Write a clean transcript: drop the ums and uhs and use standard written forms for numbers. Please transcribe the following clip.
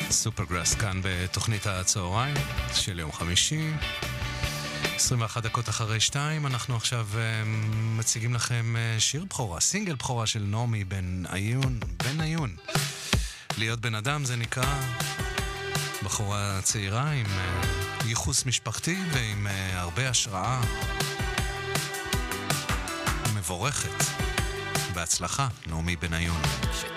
סופרגראס כאן בתוכנית הצהריים של יום חמישי 21 דקות אחרי 2. אנחנו עכשיו מציגים לכם שיר בחורה, סינגל בחורה של נעמי בן עיון. להיות בן אדם זה נקרא. בחורה צעירה עם ייחוס משפחתי ועם הרבה השראה. מבורכת. בהצלחה, נעמי בן עיון.